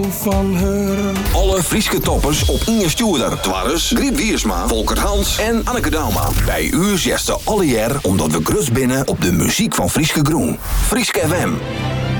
van haar. Alle Frieske toppers op Inge Stuurder. Twarres, Griep Wiersma, Volkert Hans en Anneke Dauma. Bij u zegt ze alle jaar omdat we grus binnen op de muziek van Frieske Groen. Frieske FM.